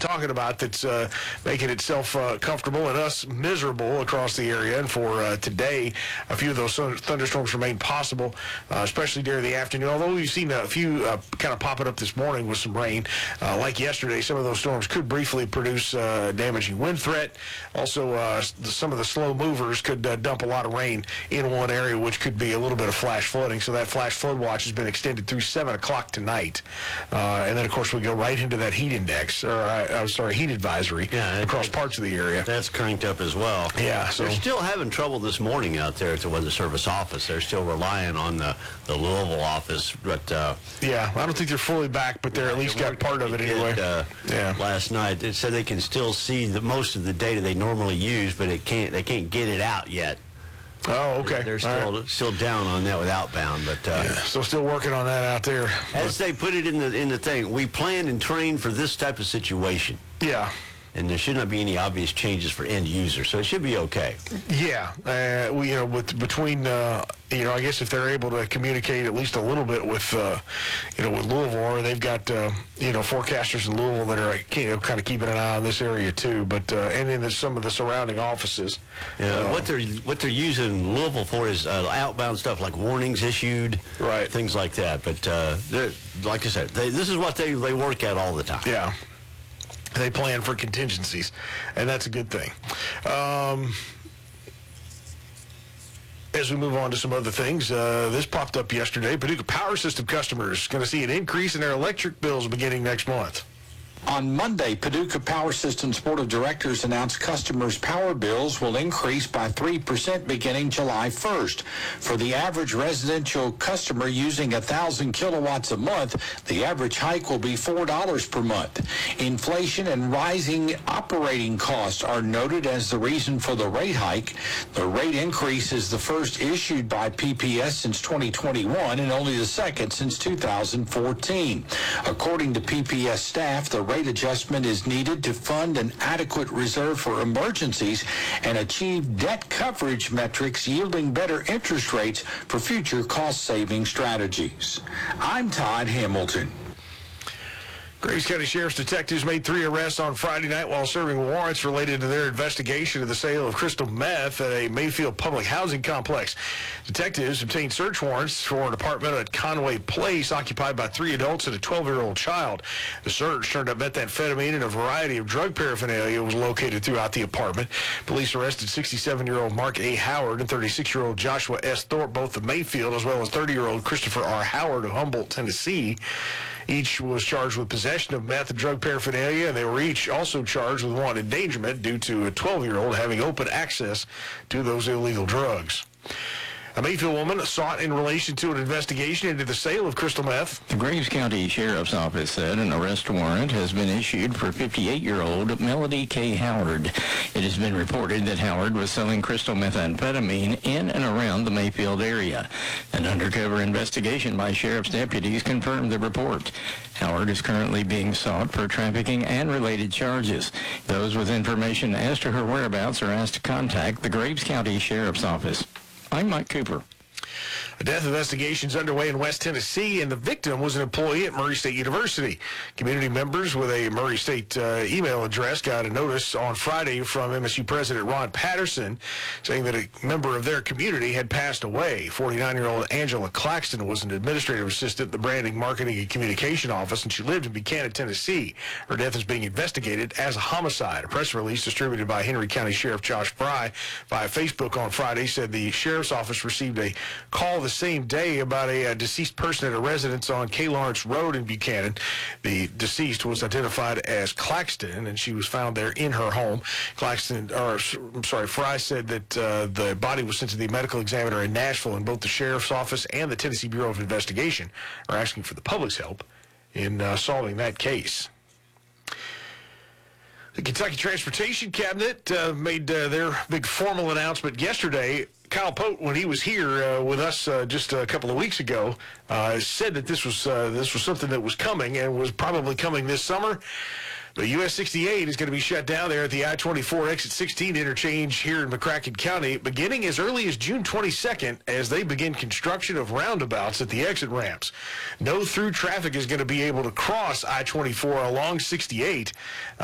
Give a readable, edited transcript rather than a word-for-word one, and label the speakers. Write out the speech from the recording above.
Speaker 1: talking about that's making itself comfortable and us miserable across the area. And for today, a few of those thunderstorms remain possible, especially during the afternoon. Although we've seen a few kind of popping up this morning with some rain. Like yesterday, some of those storms could briefly produce damaging wind threat. Also, some of the slow movers could dump a lot of rain in one area, which could be a little bit of flash flooding. So that flash flood watch has been extended through 7 o'clock tonight. And then, of course, we go right into that heat index, heat advisory across parts of the area.
Speaker 2: That's cranked up as well.
Speaker 1: Yeah.
Speaker 2: So they're still having trouble this morning out there at the Weather Service office. They're still relying on the Louisville office. But
Speaker 1: I don't think they're fully back, but they're at least got part of it anyway.
Speaker 2: Last night, they said they can still see most of the data they normally use, but they can't get it out yet.
Speaker 1: Oh, okay.
Speaker 2: They're still down on that with outbound, but
Speaker 1: so still working on that out there.
Speaker 2: As they put it in the thing, we planned and trained for this type of situation.
Speaker 1: Yeah.
Speaker 2: And there should not be any obvious changes for end users, so it should be okay.
Speaker 1: Yeah, I guess if they're able to communicate at least a little bit with Louisville, or they've got forecasters in Louisville that are kind of keeping an eye on this area too. But and then there's some of the surrounding offices.
Speaker 2: Yeah, what they're using Louisville for is outbound stuff like warnings issued,
Speaker 1: right? Things
Speaker 2: like that. But like I said, this is what they work at all the time.
Speaker 1: Yeah. They plan for contingencies, and that's a good thing. As we move on to some other things, this popped up yesterday. Paducah Power System customers going to see an increase in their electric bills beginning next month.
Speaker 3: On Monday, Paducah Power Systems Board of Directors announced customers' power bills will increase by 3% beginning July 1st. For the average residential customer using 1,000 kilowatts a month, the average hike will be $4 per month. Inflation and rising operating costs are noted as the reason for the rate hike. The rate increase is the first issued by PPS since 2021 and only the second since 2014. According to PPS staff, the rate adjustment is needed to fund an adequate reserve for emergencies and achieve debt coverage metrics yielding better interest rates for future cost-saving strategies. I'm Todd Hamilton.
Speaker 1: Graves County Sheriff's detectives made 3 arrests on Friday night while serving warrants related to their investigation of the sale of crystal meth at a Mayfield public housing complex. Detectives obtained search warrants for an apartment at Conway Place occupied by 3 adults and a 12-year-old child. The search turned up methamphetamine and a variety of drug paraphernalia was located throughout the apartment. Police arrested 67-year-old Mark A. Howard and 36-year-old Joshua S. Thorpe, both of Mayfield, as well as 30-year-old Christopher R. Howard of Humboldt, Tennessee. Each was charged with possession of meth and drug paraphernalia, and they were each also charged with wanton endangerment due to a 12-year-old having open access to those illegal drugs. A Mayfield woman sought in relation to an investigation into the sale of crystal meth.
Speaker 4: The Graves County Sheriff's Office said an arrest warrant has been issued for 58-year-old Melody K. Howard. It has been reported that Howard was selling crystal methamphetamine in and around the Mayfield area. An undercover investigation by sheriff's deputies confirmed the report. Howard is currently being sought for trafficking and related charges. Those with information as to her whereabouts are asked to contact the Graves County Sheriff's Office. I'm Mike Cooper.
Speaker 1: A death investigation is underway in West Tennessee, and the victim was an employee at Murray State University. Community members with a Murray State email address got a notice on Friday from MSU President Ron Patterson saying that a member of their community had passed away. 49-year-old Angela Claxton was an administrative assistant at the Branding, Marketing, and Communication Office, and she lived in Buchanan, Tennessee. Her death is being investigated as a homicide. A press release distributed by Henry County Sheriff Josh Fry via Facebook on Friday said the Sheriff's Office received a call the same day about a deceased person at a residence on K. Lawrence Road in Buchanan. The deceased was identified as Claxton, and she was found there in her home. Fry said that the body was sent to the medical examiner in Nashville, and both the Sheriff's Office and the Tennessee Bureau of Investigation are asking for the public's help in solving that case. The Kentucky Transportation Cabinet made their big formal announcement yesterday. Kyle Pote, when he was here with us just a couple of weeks ago, said that this was something that was coming and was probably coming this summer. The US 68 is going to be shut down there at the I-24 exit 16 interchange here in McCracken County, beginning as early as June 22nd as they begin construction of roundabouts at the exit ramps. No through traffic is going to be able to cross I-24 along 68.